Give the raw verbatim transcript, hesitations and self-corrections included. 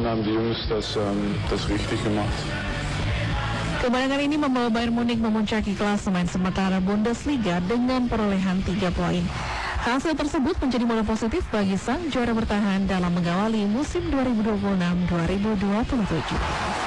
dann haben die Jungs das, ähm, das richtig gemacht. Kemenangan ini membawa Bayern Munich memuncaki klasemen sementara Bundesliga dengan perolehan tiga poin. Hasil tersebut menjadi modal positif bagi sang juara bertahan dalam mengawali musim dua ribu dua puluh enam dua ribu dua puluh tujuh.